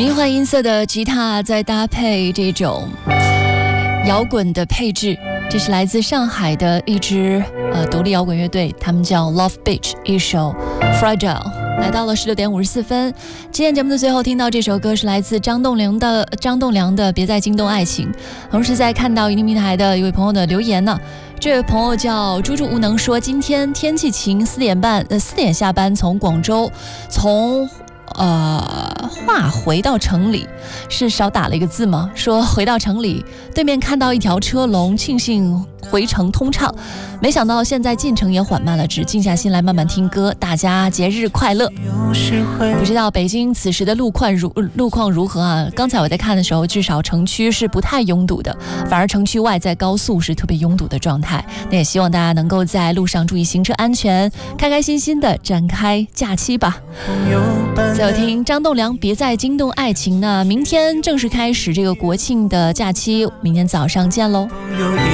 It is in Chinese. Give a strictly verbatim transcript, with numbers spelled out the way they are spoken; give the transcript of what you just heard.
迷幻音色的吉他再搭配这种摇滚的配置，这是来自上海的一支呃独立摇滚乐队，他们叫 Love Beach， 一首 Fragile。来到了十六点五十四分，今天节目的最后听到这首歌是来自张栋梁的张栋梁的《别再惊动爱情》。同时在看到一定平台的一位朋友的留言呢，这位朋友叫猪猪无能说，今天天气晴，四点半呃四点下班，从广州从呃话回到城里，是少打了一个字吗？说回到城里，对面看到一条车龙，庆幸回程通畅，没想到现在进程也缓慢了，只静下心来慢慢听歌。大家节日快乐！不知道北京此时的路况如路况如何啊？刚才我在看的时候，至少城区是不太拥堵的，反而城区外在高速是特别拥堵的状态。那也希望大家能够在路上注意行车安全，开开心心的展开假期吧。最后听张栋梁《别再惊动爱情》呢，明天正式开始这个国庆的假期，明天早上见喽。